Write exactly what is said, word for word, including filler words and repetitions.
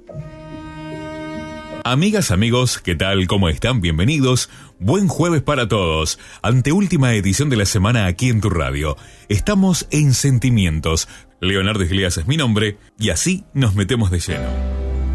Amigas, amigos, ¿qué tal? ¿Cómo están? Bienvenidos. Buen jueves para todos. Anteúltima edición de la semana aquí en tu radio. Estamos en Sentimientos. Leonardo Iglesias es mi nombre y así nos metemos de lleno.